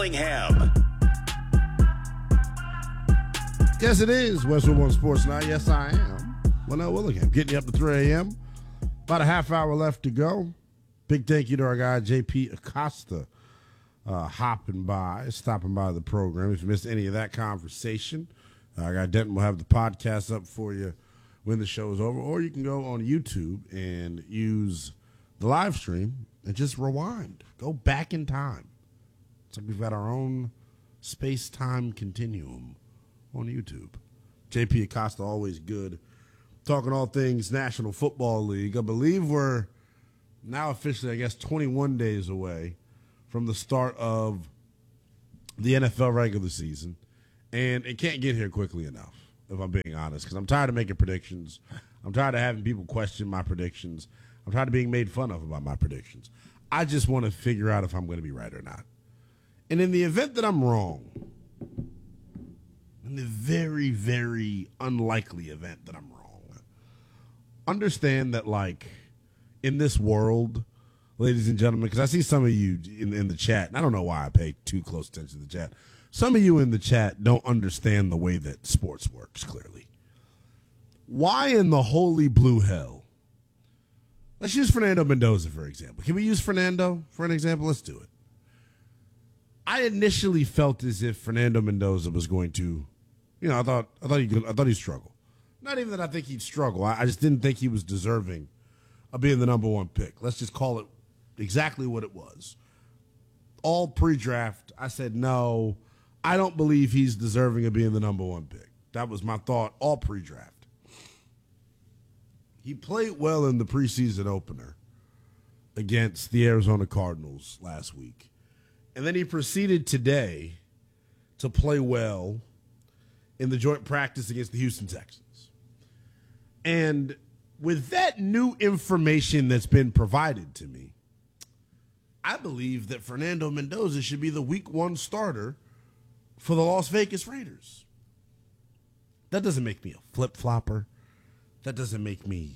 Willingham. Yes, it is Westwood One Sports Night. Yes, I am Linnell Willingham. Getting you up to 3 a.m. About a half hour left to go. Big thank you to our guy, JP Acosta, stopping by the program. If you missed any of that conversation, our guy Denton will have the podcast up for you when the show is over. Or you can go on YouTube and use the live stream and just rewind. Go back in time. It's like we've got our own space-time continuum on YouTube. JP Acosta, always good. Talking all things National Football League. I believe we're now officially, 21 days away from the start of the NFL regular season. And it can't get here quickly enough, if I'm being honest, because I'm tired of making predictions. I'm tired of having people question my predictions. I'm tired of being made fun of about my predictions. I just want to figure out if I'm going to be right or not. And in the event that I'm wrong, in the very, very unlikely event that I'm wrong, understand that, in this world, ladies and gentlemen, because I see some of you in the chat, and I don't know why I pay too close attention to the chat. Some of you in the chat don't understand the way that sports works, clearly. Why in the holy blue hell? Let's use Fernando Mendoza, for example. Can we use Fernando for an example? Let's do it. I initially felt as if Fernando Mendoza was going to, I thought he'd struggle. Not even that I think he'd struggle. I just didn't think he was deserving of being the number one pick. Let's just call it exactly what it was. All pre-draft, I said, no, I don't believe he's deserving of being the number one pick. That was my thought all pre-draft. He played well in the preseason opener against the Arizona Cardinals last week. And then he proceeded today to play well in the joint practice against the Houston Texans. And with that new information that's been provided to me, I believe that Fernando Mendoza should be the week one starter for the Las Vegas Raiders. That doesn't make me a flip-flopper. That doesn't make me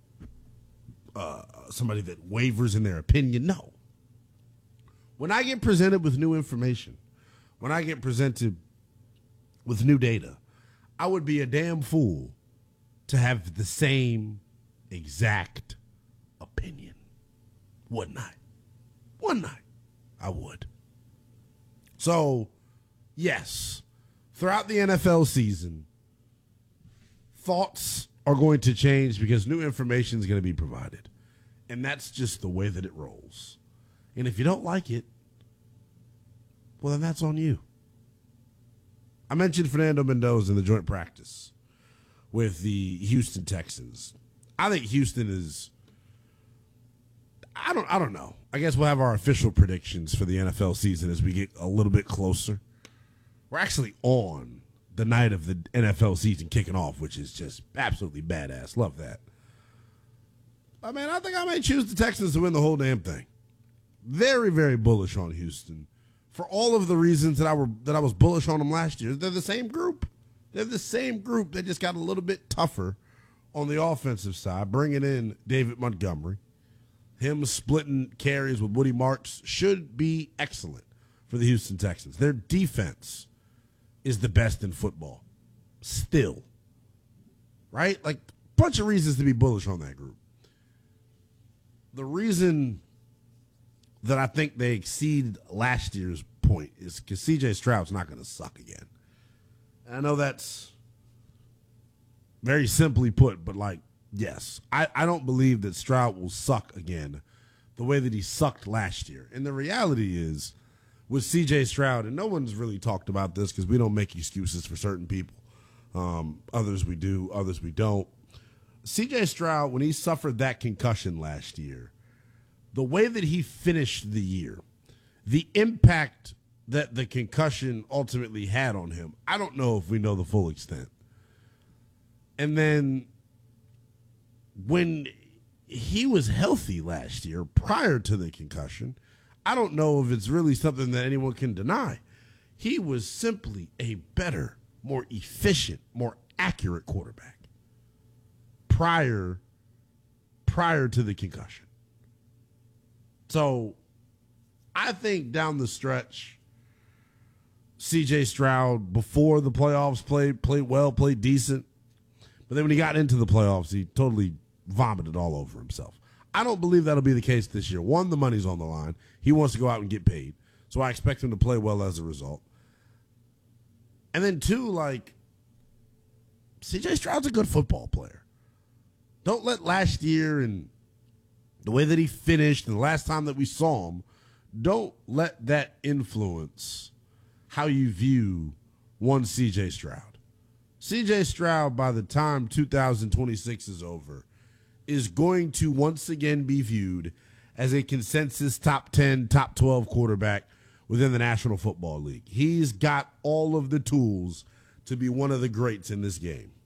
somebody that wavers in their opinion. No. When I get presented with new information, when I get presented with new data, I would be a damn fool to have the same exact opinion. Wouldn't I? Wouldn't I? I would. So, yes, throughout the NFL season, thoughts are going to change because new information is going to be provided. And that's just the way that it rolls. And if you don't like it, well, then that's on you. I mentioned Fernando Mendoza in the joint practice with the Houston Texans. I think Houston is, I don't know. I guess we'll have our official predictions for the NFL season as we get a little bit closer. We're actually on the night of the NFL season kicking off, which is just absolutely badass. Love that. I mean, I think I may choose the Texans to win the whole damn thing. Very, very bullish on Houston for all of the reasons that I was bullish on them last year. They're the same group. They're the same group. They just got a little bit tougher on the offensive side, bringing in David Montgomery. Him splitting carries with Woody Marks should be excellent for the Houston Texans. Their defense is the best in football still, right? Like, a bunch of reasons to be bullish on that group. The reason that I think they exceeded last year's point is because C.J. Stroud's not going to suck again. And I know that's very simply put, but yes, I don't believe that Stroud will suck again the way that he sucked last year. And the reality is, with C.J. Stroud, and no one's really talked about this because we don't make excuses for certain people. Others we do, others we don't. C.J. Stroud, when he suffered that concussion last year, the way that he finished the year, the impact that the concussion ultimately had on him, I don't know if we know the full extent. And then when he was healthy last year prior to the concussion, I don't know if it's really something that anyone can deny. He was simply a better, more efficient, more accurate quarterback prior to the concussion. So I think down the stretch, C.J. Stroud before the playoffs played well, played decent. But then when he got into the playoffs, he totally vomited all over himself. I don't believe that'll be the case this year. One, the money's on the line. He wants to go out and get paid. So I expect him to play well as a result. And then two, like, C.J. Stroud's a good football player. Don't let last year and the way that he finished and the last time that we saw him, don't let that influence how you view one C.J. Stroud. C.J. Stroud, by the time 2026 is over, is going to once again be viewed as a consensus top 10, top 12 quarterback within the National Football League. He's got all of the tools to be one of the greats in this game.